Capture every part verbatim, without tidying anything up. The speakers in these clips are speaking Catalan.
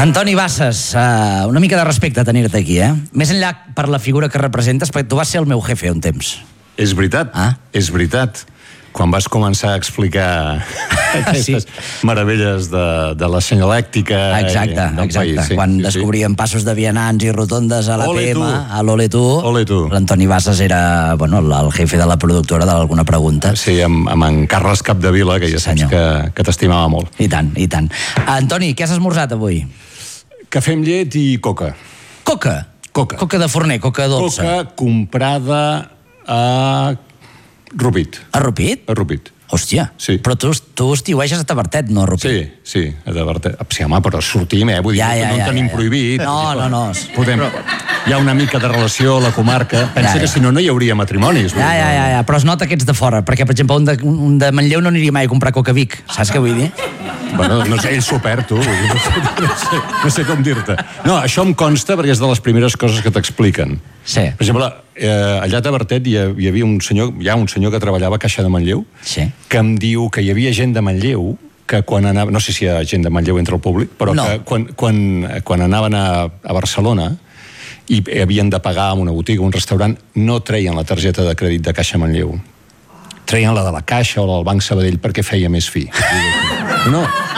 Antoni Bassas, uh, una mica de respecte a tenir-te aquí, eh? Més enllà per la figura que representes, perquè tu vas ser el meu jefe un temps. És veritat, ah? és veritat. Quan vas començar a explicar aquestes sí. meravelles de, de la senyalèctica exacte, del exacte. país. Sí, Quan sí, descobríem sí. passos de vianants i rotondes a la Ole P M, tu. a l'Ole tu, Ole tu. l'Antoni Bassas era bueno, el jefe de la productora d'Alguna Pregunta. Sí, amb, amb en Carles Capdevila, que ja saps sí, que, que t'estimava molt. I tant, i tant. Antoni, què has esmorzat avui? Cafè amb llet i coca. Coca? Coca. Coca de forner, coca dolça. Coca comprada a Rupit. A Rupit? A Rupit. Hòstia, sí. però tu, tu estiueixes a Tavertet, no a Rupit? Sí, sí, a Tavertet. Sí, home, però sortim, eh? Vull dir, ja, ja, no en ja, tenim ja, ja. prohibit. No, no, no. Podem... Hi ha una mica de relació a la comarca. Pensa ja, ja. que si no, no hi hauria matrimonis. Ja, ja, ja, ja, però es nota que ets de fora, perquè, per exemple, un de, un de Manlleu no aniria mai a comprar coca a Vic, saps què vull dir? Bueno, no sé, ell s'ho perd, tu. No sé, no sé, no sé com dir-te. No, això em consta perquè és de les primeres coses que t'expliquen. Sí. Per exemple, eh, allà a Tavertet hi, hi havia un senyor, hi ha un senyor que treballava a Caixa de Manlleu, sí. que em diu que hi havia gent de Manlleu que quan anava, no sé si hi ha gent de Manlleu entre el públic, però no. que quan, quan, quan anaven a, a Barcelona i havien de pagar en una botiga, un restaurant, no treien la targeta de crèdit de Caixa Manlleu. Treien la de la Caixa o la del Banc Sabadell perquè feia més fi. No.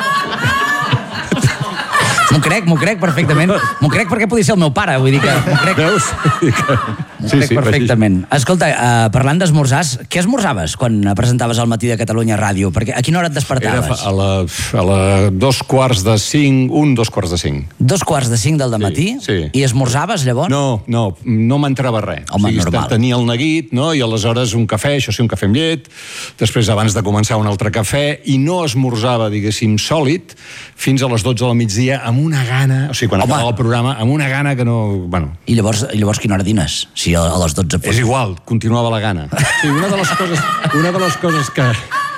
M'ho crec, m'ho crec perfectament. M'ho crec perquè podia ser el meu pare, vull dir que m'ho crec. Veus? M'ho crec sí, sí, perfectament. Escolta, uh, parlant d'esmorzars, què esmorzaves quan presentaves al Matí de Catalunya Ràdio? Perquè a quina hora et despertaves? Era a la, a la dos quarts de cinc, un dos quarts de cinc. Dos quarts de cinc del dematí? Sí, sí. I esmorzaves llavors? No, no, no m'entrava res. Home, o sigui, normal. Tenia el neguit, no? I aleshores un cafè, això sí, un cafè amb llet, després abans de començar un altre cafè, i no esmorzava, diguéssim, sòlid, fins a les dotze del migdia, amb una gana, o sigui, quan Home. acabava el programa, amb una gana que no... Bueno. I llavors, i llavors quina hora dines? Si a, a les dotze... És igual, continuava la gana. Sí, una de les coses, una de les coses que...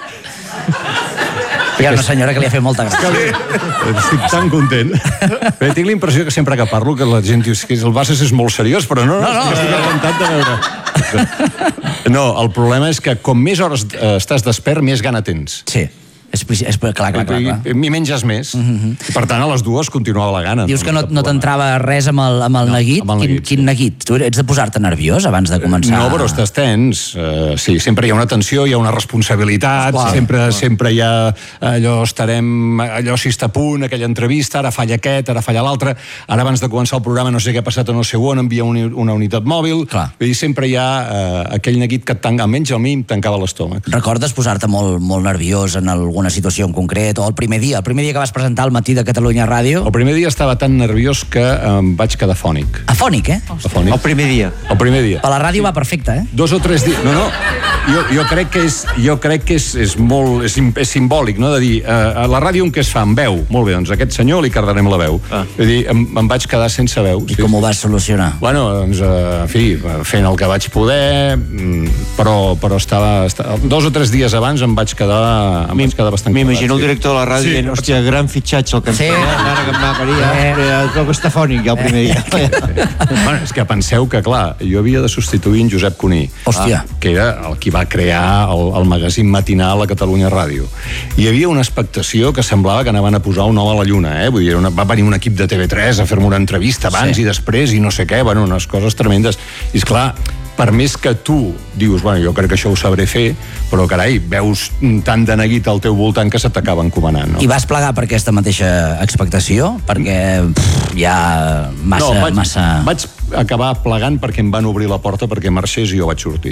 Hi ha una senyora que li ha fet molta gràcia. Sí. Estic tan content. Bé, tinc la impressió que sempre que parlo que la gent diu que el Bassas és molt seriós, però no, no, no, no estic encantat de veure. No, el problema és que com més hores eh, estàs despert, més gana tens. Sí. És, és, clar, clar, clar, clar. I, i menges més. Mm-hmm. Per tant, a les dues continuava la gana. Dius que no, no t'entrava res amb el, amb el no, neguit? Amb el neguit. Quin, quin neguit? Tu ets de posar-te nerviós abans de començar? No, però estàs tens. Uh, sí, sempre hi ha una tensió, hi ha una responsabilitat, clar, sempre, clar. sempre hi ha allò, estarem, allò si està a punt, aquella entrevista, ara falla aquest, ara falla l'altre, ara abans de començar el programa no sé què ha passat a no sé on, envia una, una unitat mòbil, clar. Vull dir, sempre hi ha uh, aquell neguit que et tanca, almenys a mi em tancava l'estómac. Recordes posar-te molt, molt nerviós en algun una situació en concret, o el primer dia, el primer dia que vas presentar al Matí de Catalunya Ràdio? El primer dia estava tan nerviós que em vaig quedar fònic. Afònic, eh? Afònic. El primer dia. El primer dia. Per la ràdio sí. va perfecte, eh? Dos o tres dies... No, no, jo, jo crec que és, jo crec que és, és molt... És, és simbòlic, no?, de dir, uh, a la ràdio en què es fa? En veu. Molt bé, doncs aquest senyor li cardarem la veu. Ah. Vull dir, em, em vaig quedar sense veu. I sí. com ho vas solucionar? Bueno, doncs, uh, en fi, fent el que vaig poder, però, però estava, estava... Dos o tres dies abans em vaig quedar, em vaig quedar bastant... M'imagino el director de la ràdio sí. dient, hòstia, gran fitxatge el que em sí. feia, ara que em va parir, eh. trobo estafònic ja el primer dia. Sí, sí. Bueno, és que penseu que, clar, jo havia de substituir en Josep Cuní, hòstia. que era el qui va crear el, el magazín matinal a Catalunya Ràdio. Hi havia una expectació que semblava que anaven a posar un home a la lluna, eh? Vull dir, una, va venir un equip de T V tres a fer-me una entrevista abans sí. i després i no sé què, bueno, unes coses tremendes. I esclar, per més que tu dius, bueno, jo crec que això ho sabré fer, però carai, veus tant de neguit al teu voltant que se t'acaba encomanant, no? I vas plegar per aquesta mateixa expectació? Perquè pff, ja massa... No, vaig, massa... vaig acabar plegant perquè em van obrir la porta perquè marxés i jo vaig sortir.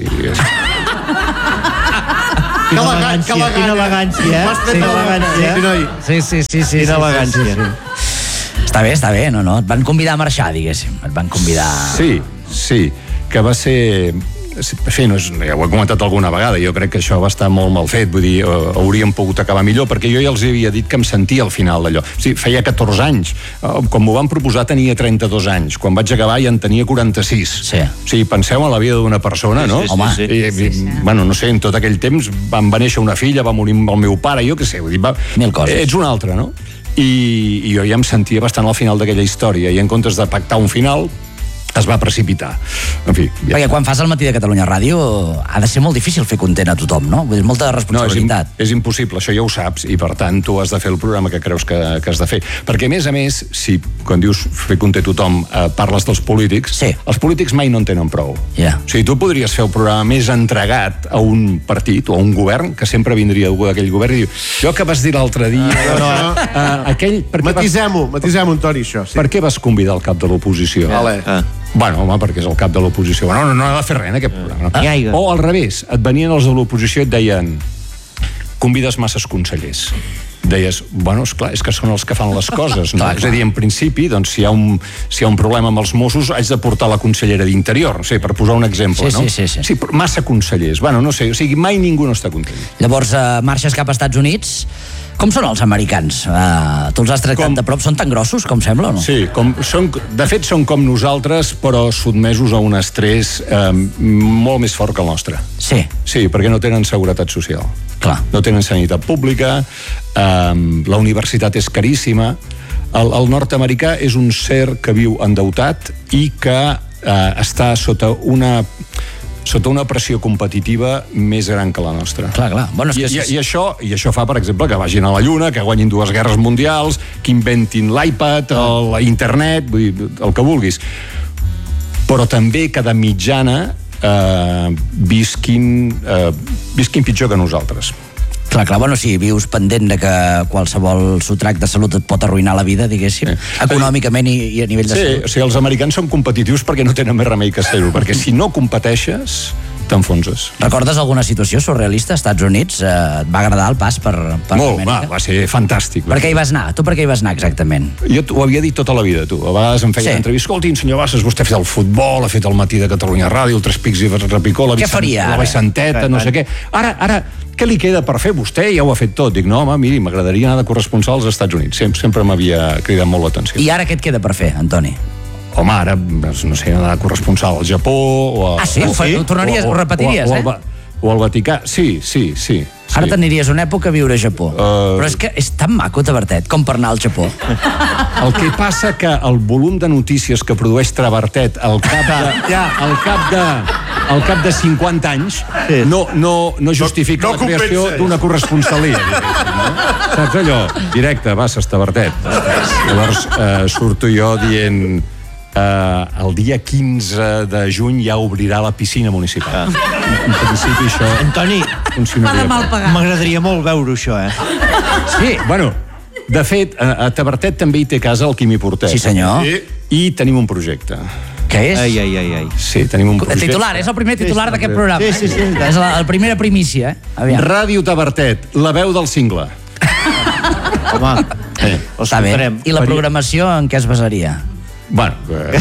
Quina elegància, quina elegància, eh? Quina elegància. Sí, sí, sí, sí. Quina elegància. Està bé, està bé, no, no? Et van convidar a marxar, diguéssim. Et van convidar... Sí, sí, que va ser... En fi, no és, ja ho he comentat alguna vegada, jo crec que això va estar molt mal fet, vull dir, uh, hauríem pogut acabar millor, perquè jo ja els havia dit que em sentia al final d'allò. O sigui, feia catorze anys, uh, quan m'ho van proposar tenia trenta-dos anys, quan vaig acabar ja en tenia quaranta-sis. Sí. O sigui, penseu en la vida d'una persona, no? Sí, sí, sí, sí. I, sí, sí. I, bueno, no sé, en tot aquell temps van, va néixer una filla, va morir el meu pare, jo què sé, vull dir, va... Mil coses. Ets un altre, no? I, i jo ja em sentia bastant al final d'aquella història, i en comptes de pactar un final, es va precipitar. En fi... Ja. Perquè quan fas el Matí de Catalunya Ràdio ha de ser molt difícil fer content a tothom, no? Vull dir, molta responsabilitat. No, és, és impossible, això ja ho saps, i per tant tu has de fer el programa que creus que, que has de fer. Perquè a més a més, si quan dius fer content a tothom eh, parles dels polítics, sí. Els polítics mai no en tenen prou. Yeah. O sigui, tu podries fer el programa més entregat a un partit o a un govern, que sempre vindria algú d'aquell govern i diu, jo que vas dir l'altre dia... No, no, no. Uh, aquell... Matisem-ho, vas... matisem-ho, Antoni, això. Sí. Per què vas convidar el cap de l'oposició? Vale. Ah. Bueno, home, perquè és el cap de l'oposició. No, no, no ha de fer res en aquest programa. Ah. O al revés, et venien els de l'oposició i et deien convides masses consellers. Deies, bueno, esclar, és que són els que fan les coses, no? És a dir, en principi, doncs, si hi ha un, si hi ha un problema amb els Mossos, haig de portar la consellera d'Interior, no sé, per posar un exemple, sí, no? Sí, sí, sí. Sí, massa consellers, bueno, no sé, o sigui, mai ningú no està content. Llavors, eh, marxes cap als Estats Units. Com són els americans? Uh, tu els has tractat com... de prop? Són tan grossos, com sembla, o no? Sí, com, són, de fet són com nosaltres, però sotmesos a un estrès eh, molt més fort que el nostre. Sí. Sí, perquè no tenen seguretat social. Clar. No tenen sanitat pública, eh, la universitat és caríssima. El, el nord-americà és un ser que viu endeutat i que eh, està sota una... sota una pressió competitiva més gran que la nostra. Clar, clar. Bueno, és que I, i, i, això, I això fa, per exemple, que vagin a la Lluna, que guanyin dues guerres mundials, que inventin l'iPad, la internet, vull dir, el que vulguis. Però també que de mitjana eh, visquin, eh, visquin pitjor que nosaltres. Clar, clar, bueno, si vius pendent de que qualsevol sotrac de salut et pot arruïnar la vida, diguéssim, sí. Econòmicament i, i a nivell de sí, salut. O sigui, els americans són competitius perquè no tenen més remei que ser-ho, perquè si no competeixes, t'enfonses. Recordes alguna situació surrealista als Estats Units? Eh, et va agradar el pas per, per Molt, Amèrica? va, va ser fantàstic. Per què hi vas anar? Tu per què hi vas anar exactament? Jo ho havia dit tota la vida, tu. A vegades em feia sí. entrevista, escolti, senyor Bassas, vostè ha fet el futbol, ha fet el Matí de Catalunya Ràdio, el Tres Pics i Repicó, la, Vicent, la Vicenteta, no sé què. Ara, ara, què li queda per fer? Vostè ja ho ha fet tot. Dic, no, home, miri, m'agradaria anar de corresponsal als Estats Units. Sempre, sempre m'havia cridat molt l'atenció. I ara què et queda per fer, Antoni? Home, ara, no sé, anar de corresponsal al Japó... O a, ah, sí? O, sí? Ho tornaries, ho repetiries, o, o, eh? O al, o al Vaticà. Sí, sí, sí. Ara t'aniries una època a viure a Japó. Uh... Però és que és tan maco, Tabertet, com per anar al Japó. El que passa que el volum de notícies que produeix Tabertet al cap de... ja, al cap de... al cap de cinquanta anys sí. no, no, no justifica no, no la creació d'una corresponsalia, no? Saps allò? Directe, Bassas, Tabertet. Llavors eh, surto jo dient eh, el dia quinze de juny ja obrirà la piscina municipal. Ah. En principi això... Antoni, m'agradaria molt veure això, eh? Sí, bueno, de fet, a, a Tabertet també hi té casa el Quimi Portet. Sí, senyor. I, i tenim un projecte. Què és? Ai, ai, ai, ai. Sí, tenim un projecte. Titular, és el primer titular d'aquest programa. Sí, sí, sí. És la, la primera primícia, eh? Aviam. Ràdio Tabertet, la veu del cingle. Home, eh. Està bé. I la programació en què es basaria? Bueno, eh,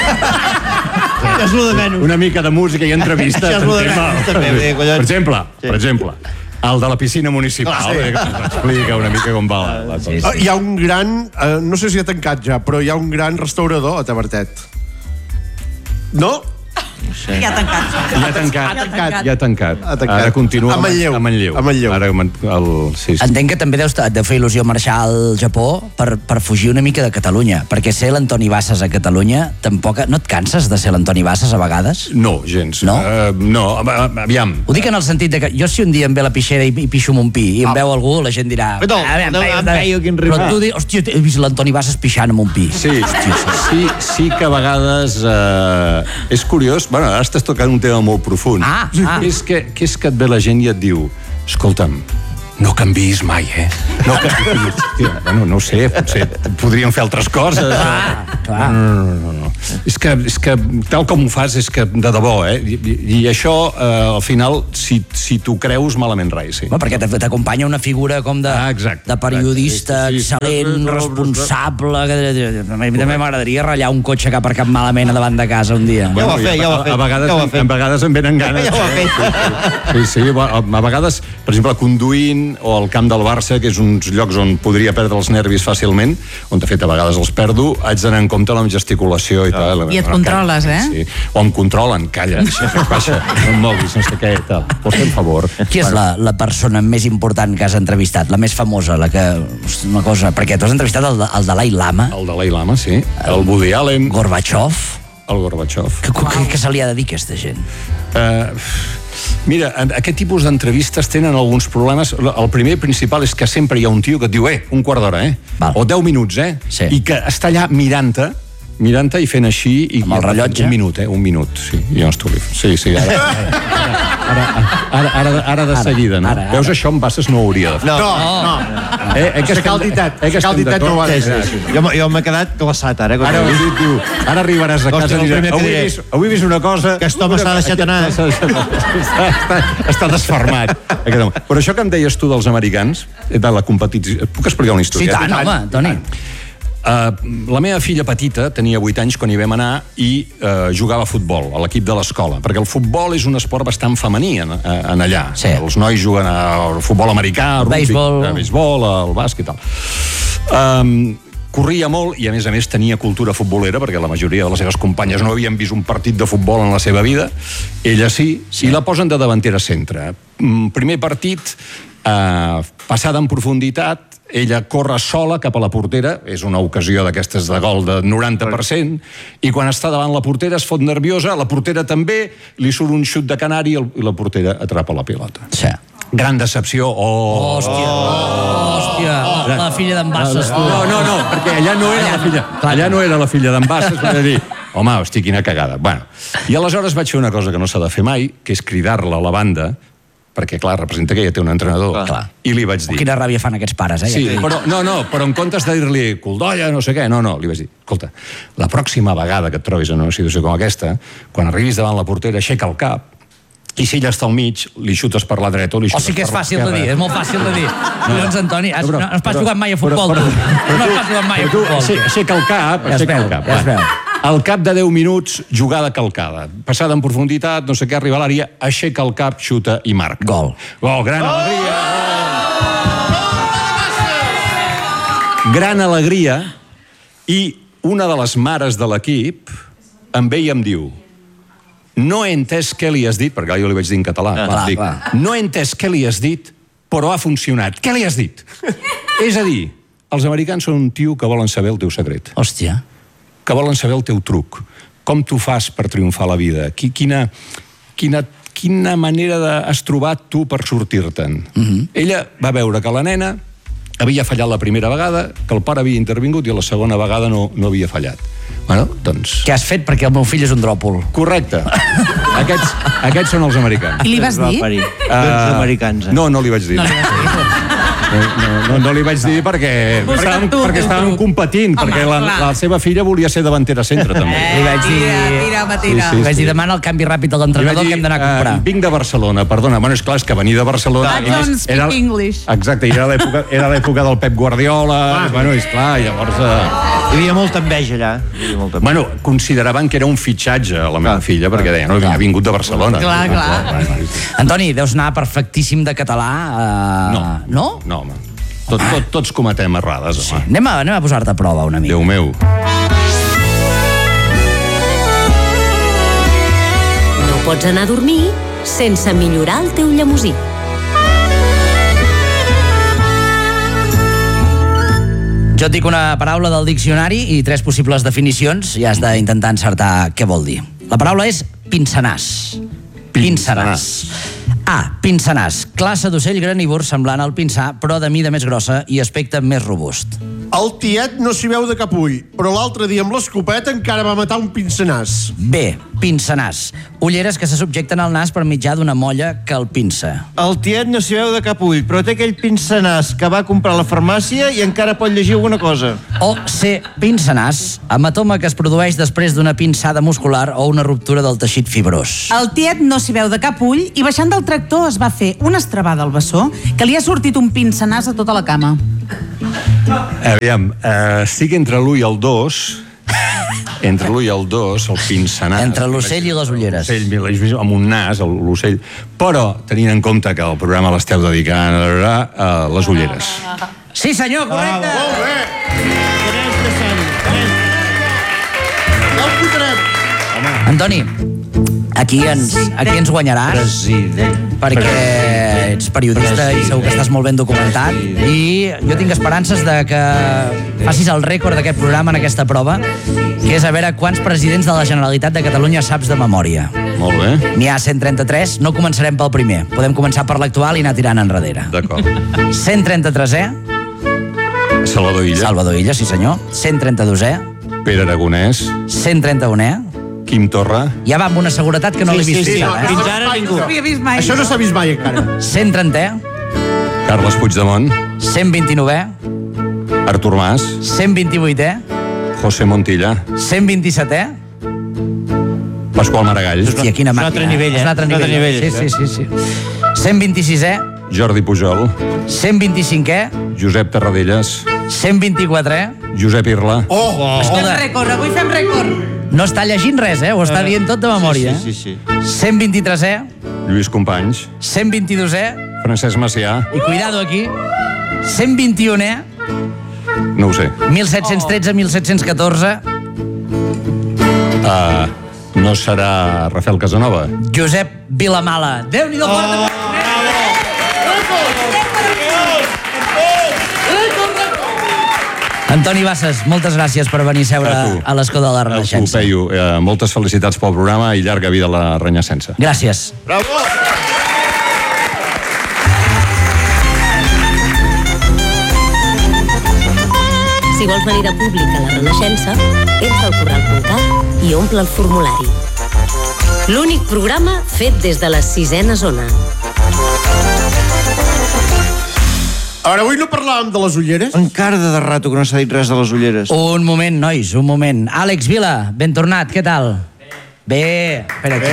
és lo de menys. Una mica de música i entrevista. Això és lo de menys, també. Per exemple, per exemple, el de la piscina municipal, ah, sí. que explica una mica com va la, la cosa. Sí, sí. Hi ha un gran, eh, no sé si ha tancat ja, però hi ha un gran restaurador a Tabertet. No? No sé. Ja ha tancat. Ja ha tancat. Ja ha tancat. Ja ha tancat. Ha tancat. Ara continua a Manlleu. A Manlleu. A Manlleu. Ara, el, sí, sí. Entenc que també deus de fer il·lusió marxar al Japó per, per fugir una mica de Catalunya, perquè ser l'Antoni Bassas a Catalunya tampoc... No et canses de ser l'Antoni Bassas a vegades? No, gens. No? Uh, no, aviam. Ho dic en el sentit de que jo si un dia em ve la pixera i, i pixo amb un pi i em ah. veu algú, la gent dirà... No, no, em veio quin riu. Però tu dius, hòstia, he vist l'Antoni Bassas pixant amb un pi. Sí, hòstia, sí, sí que a vegades uh, és curiós, bueno, ara estàs tocant un tema molt profund. Ah, ah. És que, que és que et ve la gent i et diu, escolta'm, no canviïs mai, eh? No canviïs. Hòstia, bueno, no ho sé, potser podríem fer altres coses. Clar, clar. No, no, no, no. És que, és que tal com ho fas, és que de debò, eh? I, i, i això, eh, al final, si, si t'ho creus, malament rai, sí. Bueno, perquè t'acompanya una figura com de, ah, exacte, de periodista exacte, sí, sí, excel·lent, sí, responsable... A mi també m'agradaria ratllar un cotxe que ha aparcat malament a davant de casa un dia. Ja ho ha fet, ja ho ha fet. A vegades, ja ho ha fet. A vegades em venen ganes. Ja ho ha fet. Sí, sí, a vegades, per exemple, conduint o al camp del Barça, que és uns llocs on podria perdre els nervis fàcilment, on de fet a vegades els perdo, haig d'anar en compte amb gesticulació i tal. I et controles, eh? Sí. O em controlen, calla, baixa, no em moguis, no sé què, tal. Vols fer un favor? Qui és la, la persona més important que has entrevistat? La més famosa, la que... Una cosa... Perquè tu has entrevistat el, el Dalai Lama. El Dalai Lama, sí. El Woody Allen. Gorbachev. el Gorbachev. Què se li ha de dir, aquesta gent? Uh, mira, aquest tipus d'entrevistes tenen alguns problemes. El primer principal és que sempre hi ha un tio que et diu, eh, un quart d'hora, eh? Val. O deu minuts, eh? Sí. I que està allà mirant-te, mirant-te i fent així... I, amb el rellotge? Un minut, eh? Un minut, sí. Jo no estic... Sí, sí, ara... Ara, ara, ara, ara de seguida, no? Ara, ara. Veus, això amb Bassas no ho hauria de fer. No, no. no. Eh, eh, que S'ha calditat. S'ha calditat no ho ha de fer. Jo, jo m'he quedat glaçat, ara. Ara, diu, ara arribaràs a casa i diràs, avui he vist, avui he vist una cosa... Aquest home s'ha deixat anar. Està, està, està desfermat. Però això que em deies tu dels americans, de la competició... Puc explicar una història? Sí, tant, home, Toni. Uh, la meva filla petita tenia vuit anys quan hi vam anar i uh, jugava a futbol a l'equip de l'escola, perquè el futbol és un esport bastant femení en, en allà. Sí. Els nois juguen al futbol americà, al béisbol, al béisbol, al bàsquet i tal. Um, corria molt i a més a més tenia cultura futbolera, perquè la majoria de les seves companyes no havien vist un partit de futbol en la seva vida. Ella sí, sí. I la posen de davantera centre. Primer partit, uh, passada en profunditat, ella corre sola cap a la portera, és una ocasió d'aquestes de gol de noranta per cent, i quan està davant la portera es fot nerviosa, la portera també, li surt un xut de canari i la portera atrapa la pilota. Sí. Gran decepció. Oh, hòstia, oh, hòstia, la, la filla d'en Bassas. No, no, no, perquè allà no era la filla, allà no era la filla d'en Bassas, per dir, home, hosti, quina cagada. Bueno, i aleshores vaig fer una cosa que no s'ha de fer mai, que és cridar-la a la banda, perquè, clar, representa que ella té un entrenador. Clar. I li vaig dir... Oh, quina ràbia fan aquests pares, eh? Sí, però, no, no, però en comptes de dir-li coldolla, no sé què, no, no, li vaig dir, escolta, la pròxima vegada que et trobis en una situació com aquesta, quan arribis davant la portera, aixeca el cap, i si ella està al mig, li xutes per la dreta o li xutes per l'esquerra. O sigui que és fàcil de dir, és molt fàcil de dir. No. Doncs, Antoni, has, no, no has pas jugat mai a futbol, tu. No has pas jugat mai a futbol. Aixeca el cap, aixeca el cap. Ja es veu. Al cap de deu minuts, jugada calcada. Passada en profunditat, no sé què, arriba a l'àrea, aixeca el cap, xuta i marca. Gol. Gol, gran alegria. Gran alegria. I una de les mares de l'equip em ve i em diu: no he entès què li has dit, perquè jo li vaig dir en català. Ah, clar, dic, clar. no he entès què li has dit, però ha funcionat. Què li has dit? És a dir, els americans són un tio que volen saber el teu secret. Hòstia. Que volen saber el teu truc. Com tu fas per triomfar a la vida? Quina, quina, quina manera has trobat tu per sortir-te'n? Uh-huh. Ella va veure que la nena havia fallat la primera vegada, que el pare havia intervingut i la segona vegada no, no havia fallat. Bueno, doncs... Què has fet? Perquè el meu fill és un dròpol. Correcte. Aquests, aquests són els americans. I li vas dir? Uh, els americans. Eh? No, no li vaig dir. No li vas dir. No, no, no, no li vaig dir perquè estàvem, tu, perquè estàvem competint, home, perquè la, la seva filla volia ser davantera centre, també. Eh, Li vaig dir... Tira, tira, home, tira. Sí, sí, li vaig dir, demana el canvi ràpid a l'entrenador que hem d'anar a comprar. Uh, vinc de Barcelona, perdona. Bueno, és clar, és que venir de Barcelona... I don't speak era, English. Exacte, era l'època era l'època del Pep Guardiola, ah, bueno, és clar, llavors... Uh, Hi havia molta enveja allà. Hi havia molta enveja. Bueno, consideraven que era un fitxatge a la meva ah, filla, perquè deien, no, ha vingut de Barcelona. Clar, clar. clar. Antoni, deus anar perfectíssim de català. Uh... No. No? No, home. Tot, tot, tots cometem errades, home. Sí. Anem a, anem a posar-te a prova una mica. Déu meu. No pots anar a dormir sense millorar el teu llemosí. Jo et dic una paraula del diccionari i tres possibles definicions i has d'intentar encertar què vol dir. La paraula és pincenàs. Pincenàs. A. Pincenàs. Classe d'ocell granívor semblant al pinsà, però de mida més grossa i aspecte més robust. El tiet no s'hi veu de cap ull, però l'altre dia amb l'escopeta encara va matar un pincenàs. B. Pincenàs. Ulleres que se subjecten al nas per mitjà d'una molla que el pinça. El tiet no s'hi veu de cap ull, però té aquell pincenàs que va comprar a la farmàcia i encara pot llegir alguna cosa. O C. Pincenàs. Hematoma que es produeix després d'una pinçada muscular o una ruptura del teixit fibrós. El tiet no s'hi veu de cap ull i baixant del tractor es va fer una estrabada al bessó que li ha sortit un pincenàs a tota la cama. Aviam, uh, estic entre l'u i el dos, entre l'u i el dos, el pincenàs... Entre l'ocell i les ulleres. L'ocell, amb un nas, l'ocell, però tenint en compte que el programa l'esteu dedicant a uh, les ulleres. Sí, senyor, correcte! Ah, molt bé! Ja el fotrem! Antoni, aquí ens, aquí ens guanyaràs. President. Perquè ets periodista i segur que estàs molt ben documentat i jo tinc esperances de que facis el rècord d'aquest programa en aquesta prova, que és a veure quants presidents de la Generalitat de Catalunya saps de memòria. Molt bé. N'hi ha cent trenta-tres, no començarem pel primer. Podem començar per l'actual i anar tirant enrere. D'acord. cent trenta-tresè, Salvador Illa. Salvador Illa, sí senyor. cent trenta-dosè, Pere Aragonès. cent trenta-unè. Quim Torra. Ja va amb una seguretat que no l'he vist. sí, sí, eh? fins ara ningú. No havia vist mai. Això no s'ha vist mai encara. cent trentè, Carles Puigdemont. cent vint-i-novè, Artur Mas. cent vint-i-vuitè, José Montilla. cent vint-i-setè. Pasqual Maragall. Hòstia, quina és un màquina. altre nivell, eh? És un altre Un altre nivell. nivell, Sí, sí, sí, sí. cent vint-i-sisè, Jordi Pujol. cent vint-i-cinquè, Josep Tarradellas. cent vint-i-quatrè. Josep Irla. Oh! Fem rècord, avui fem rècord. No està llegint res, eh? Ho està dient tot de memòria. Sí, sí, sí. eh? cent vint-i-tresè, Lluís Companys. cent vint-i-dosè, Francesc Macià. i cuidado aquí, cent vint-i-unè, No ho sé. mil set-cents tretze, mil set-cents catorze, Uh, no serà Rafael Casanova. Josep Vilamala. Déu-n'hi-do, porta! Antoni Bassas, moltes gràcies per venir a seure A tu. a l'escó de la A tu, Renaixença. Peyu. Eh, moltes felicitats pel programa i llarga vida a la Renaixença. Gràcies. Bravo! Si vols venir a públic a la Renaixença, entra al corral punt cat i omple el formulari. L'únic programa fet des de la sisena zona. A veure, avui no parlàvem de les ulleres? Encara de rato que no s'ha dit res de les ulleres. Un moment, nois, un moment. Àlex Vila, ben tornat, què tal? Bé. Espera, aquí.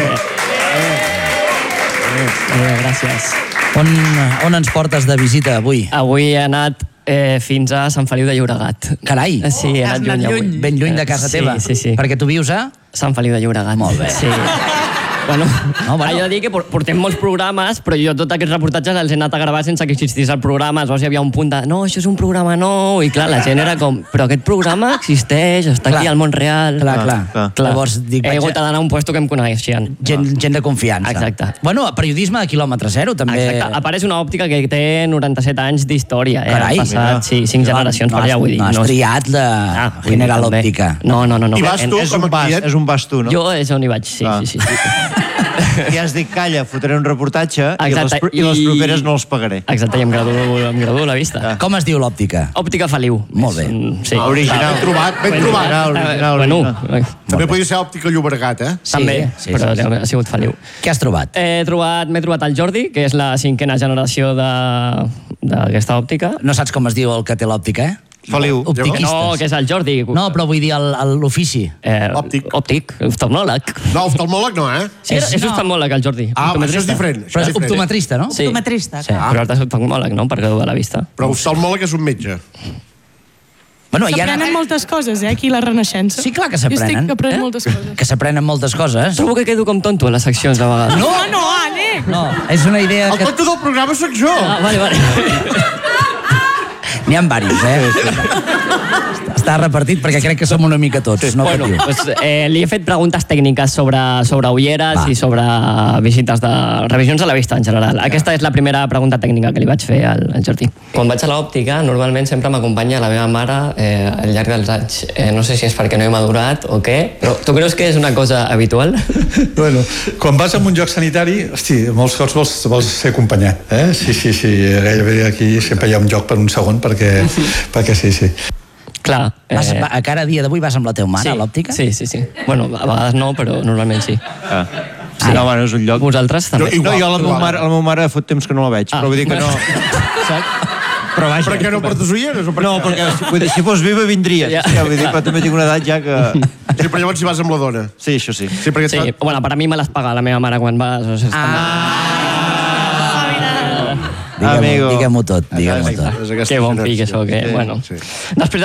Bé, gràcies. On, on ens portes de visita avui? Avui he anat eh, fins a Sant Feliu de Llobregat. Carai. Sí, he Has anat anat lluny avui. lluny. Ben lluny de casa sí, teva? Sí, sí. Perquè tu vius a... Sant Feliu de Llobregat. Molt bé. Sí. Bueno, No, bueno. allò de dir que por- portem molts programes, però jo tots aquests reportatges els he anat a gravar sense que existís el programa. Aleshores hi havia un punt de, no, això és un programa nou, i clar, la gent era com, però aquest programa existeix, està Clar. aquí al món real. Clar, clar. clar. Clar. Llavors, dic, he vaig hagut a- d'anar a un puesto que em coneixien. Gent, gent de confiança. Exacte. Bueno, periodisme de quilòmetre zero, també... Exacte. Apareix una òptica que té noranta-set anys d'història. Eh? Carai. Han passat, sí, cinc generacions no per allà, has, vull dir. No has és- triat de Ah, vull dir, General també. Òptica. No, no, no. no. I vas En- tu? És com un a vas, client? és un vas tu, no? Jo és on hi vaig, sí, Ah. sí, sí. sí. I has dit, calla, fotré un reportatge i les, Exacte, pro- i les i- properes no els pagaré. Exacte, i em graduo, em graduo a la vista. Com es diu l'òptica? Òptica Feliu. Molt bé. És un- Sí. Original. Ben trobat, ben trobat. Original, original, Bueno, original. eh, També podria ser òptica Llobregat, eh? Sí, també, sí, però sí, sí. ha sigut Feliu. Què has trobat? He trobat, m'he trobat el Jordi, que és la cinquena generació de- d'aquesta òptica. No saps com es diu el que té l'òptica, eh? Feliu. Optiquistes. No, que és el Jordi. No, però vull dir el- el- l'ofici. Eh, Òptic. Òptic, oftalmòleg. No, oftalmòleg no, eh? Sí, és, és no. oftalmòleg, el Jordi. Ah, això és optometrista. diferent. Però Això és és diferent. optometrista, no? Sí. Optometrista. Sí. Però ara és oftalmòleg, no? Per graduar la vista. Però oftalmòleg és un metge. Bueno, hi ha... S'aprenen moltes coses, eh, aquí a la Renaixença. Sí, clar que Jo s'aprenen. estic aprenent eh? moltes coses. Que s'aprenen moltes coses. Trobo que quedo com tonto a les seccions, de vegades. No, Ah, no, Àlex! no, és una idea El que... tonto del programa sóc jo. Ah, vale, vale. N'hi ha diversos, eh? Està repartit perquè crec que som una mica tots. No Bueno, patiu. pues, eh, li he fet preguntes tècniques sobre, sobre ulleres Va. i sobre visites de revisions a la vista en general. Aquesta és la primera pregunta tècnica que li vaig fer al, al Jordi. Quan vaig a l'òptica, normalment sempre m'acompanya la meva mare eh, al llarg dels anys. Eh, no sé si és perquè no he madurat o què, però tu creus que és una cosa habitual? Bueno, quan vas a un lloc sanitari, hosti, molts cops vols, vols ser acompanyat, eh? Sí, sí, sí, gairebé aquí sempre hi ha un lloc per un segon perquè, perquè sí, sí. Clar. Vas, eh, va, a cada dia d'avui vas amb la teva mare sí, a l'òptica? Sí, sí, sí. Bueno, a vegades no, però normalment sí. Ah. Sí. No, bueno, és un lloc... Vosaltres també? Jo- No, jo la meva Igual. mare, la meva mare fot temps que no la veig, Ah. però vull dir que no... Saps? Però vaja. Per què no portes ulleres? O per No, què? perquè vull dir, si fos viva vindria. Ja. Sí, ja, vull dir, però també tinc una edat ja que... Sí, però llavors si vas amb la dona. Sí, això sí. Sí, perquè... Sí, bueno, per a mi me les paga la meva mare quan vas. O sigui, Diguem-ho Amigo. diguem tot, diguem-ho Exacte. tot. És aquesta que bon pic, generació. això, que... Sí, Bueno. sí. Després